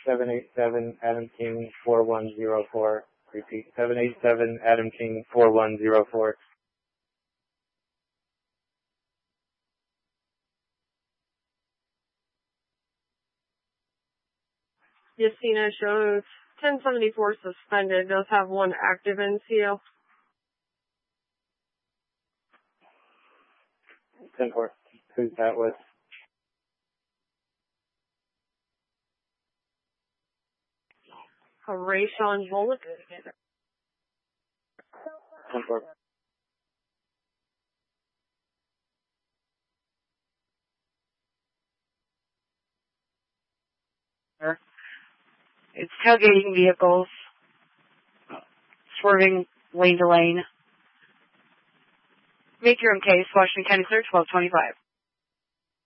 787 Adam King 4104. Repeat, 787 Adam King 4104. Yesenia shows 1074 suspended, does have one active NCO. 10-4. Who's that with? Rayshawn Bullock. 10-4. It's tailgating vehicles, swerving lane to lane. Make your own case, Washington County Search 1225.